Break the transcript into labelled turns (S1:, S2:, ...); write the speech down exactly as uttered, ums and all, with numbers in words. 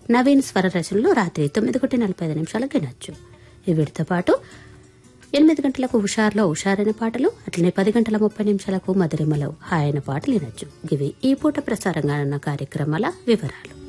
S1: నవీన్ స్వర రచనలో రాత్రి తొమ్మిది కోటి నలభై ఐదు నిమిషాలకు వినొచ్చు. వీటితో పాటు ఎనిమిది గంటలకు హుషార్లో హుషారైన పాటలు, అట్లనే పది గంటల ముప్పై నిమిషాలకు మధురిమలో హాయైన పాటలు వినొచ్చు. ఇవి ఈ పూట ప్రసారంగా ఉన్న కార్యక్రమాల వివరాలు.